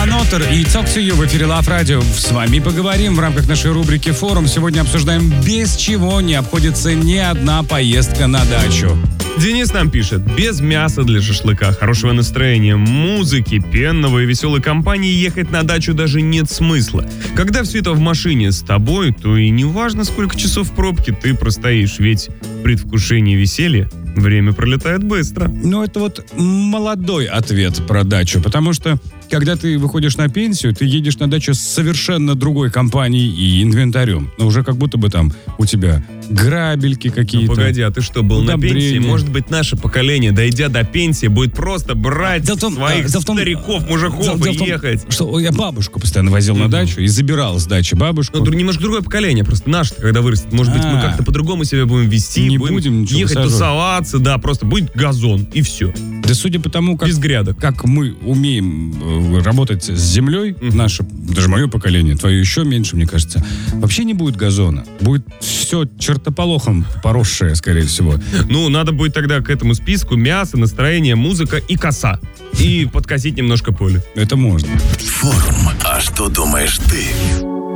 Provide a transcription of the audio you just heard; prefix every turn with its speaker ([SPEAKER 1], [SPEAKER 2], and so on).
[SPEAKER 1] Нотер и Talk to You в эфире Love Radio. С вами поговорим в рамках нашей рубрики «Форум». Сегодня обсуждаем, без чего не обходится ни одна поездка на дачу.
[SPEAKER 2] Денис нам пишет: без мяса для шашлыка, хорошего настроения, музыки, пенного и веселой компании ехать на дачу даже нет смысла. Когда все это в машине с тобой, то и не важно, сколько часов в пробке ты простоишь, ведь в предвкушении веселья время пролетает быстро.
[SPEAKER 1] Ну, это вот молодой ответ про дачу, потому что когда ты выходишь на пенсию, ты едешь на дачу с совершенно другой компанией и инвентарем. Но уже как будто бы там у тебя грабельки какие-то.
[SPEAKER 2] Ну, погоди, а ты что, был на пенсии? Может быть, наше поколение, дойдя до пенсии, будет просто брать своих стариков, мужиков и ехать.
[SPEAKER 1] Что я бабушку постоянно возил на дачу и забирал с дачи бабушку.
[SPEAKER 2] Ну, немножко другое поколение, просто наше, когда вырастет. Может быть, мы как-то по-другому себя будем вести, будем ехать, тусоваться, да, просто будет газон, и все.
[SPEAKER 1] Да судя по тому, как,
[SPEAKER 2] без грядок,
[SPEAKER 1] как мы умеем работать с землей, наше, даже мое поколение, твое еще меньше, мне кажется, вообще не будет газона. Будет все чертополохом поросшее, скорее всего.
[SPEAKER 2] Ну, надо будет тогда к этому списку мясо, настроение, музыка и коса. И подкосить немножко поле.
[SPEAKER 1] Это можно.
[SPEAKER 3] Форум. А что думаешь ты?